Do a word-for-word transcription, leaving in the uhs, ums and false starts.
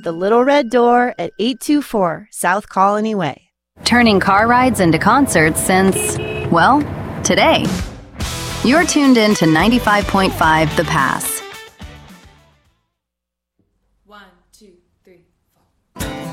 The Little Red Door at eight two four South Colony Way. Turning car rides into concerts since, well, today. You're tuned in to ninety-five point five The Pass. One, two, three.